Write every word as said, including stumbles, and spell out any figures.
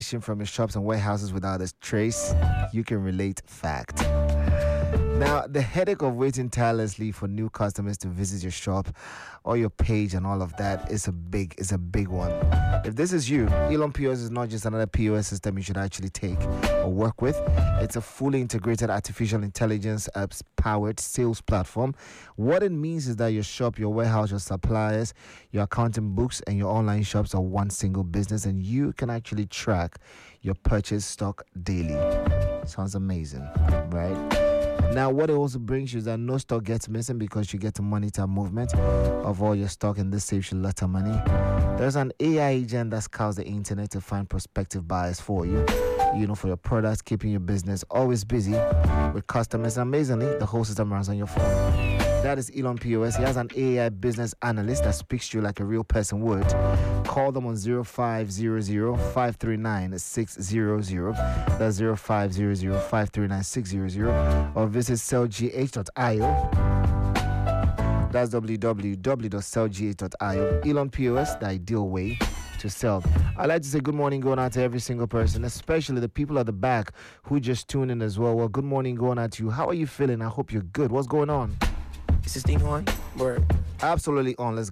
from your shops and warehouses without a trace. You can relate. Fact. Now, the headache of waiting tirelessly for new customers to visit your shop or your page and all of that is a big is a big one. If this is you, Elon P O S is not just another P O S system you should actually take or work with. It's a fully integrated artificial intelligence apps powered sales platform. What it means is that your shop, your warehouse, your suppliers, your accounting books, and your online shops are one single business, and you can actually track your purchase stock daily. Sounds amazing, right? Now, what it also brings you is that no stock gets missing because you get to monitor movement of all your stock, and this saves you a lot of money. There's an A I agent that scours the internet to find prospective buyers for you, you know, for your products, keeping your business always busy with customers. And amazingly, the whole system runs on your phone. That is Elon P O S. He has an A I business analyst that speaks to you like a real person would. Call them on zero five zero zero, five three nine, six zero zero. That's zero five zero zero, five three nine, six zero zero. Or visit sell g h dot i o. That's w w w dot sell g h dot i o. Elon P O S, the ideal way to sell. I'd like to say good morning going out to every single person, especially the people at the back who just tuned in as well. Well, good morning going out to you. How are you feeling? I hope you're good. What's going on? Is this thing on? Word. Absolutely on. Let's